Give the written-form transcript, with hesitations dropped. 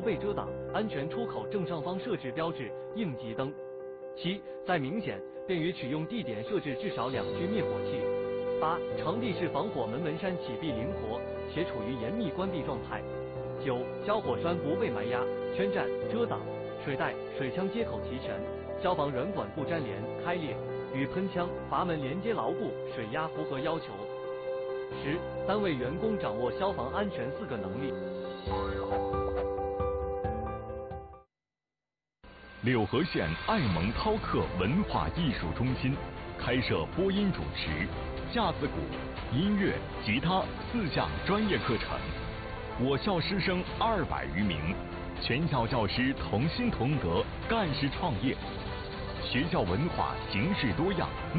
被遮挡，安全出口正上方设置标志应急灯。7. 在明显便于取用地点设置至少2具灭火器。8. 场地式防火门扇启闭灵活，且处于严密关闭状态。9. 消火栓不被埋压，圈站、遮挡，水带、水枪接口齐全，消防软管不粘连、开裂，与喷枪、阀门连接牢固，水压符合要求。10. 单位员工掌握消防安全4个能力。 柳河县爱蒙涛克文化艺术中心开设播音主持、架子鼓、音乐、吉他4项专业课程。我校师生200余名，全校教师同心同德，干事创业。学校文化形式多样。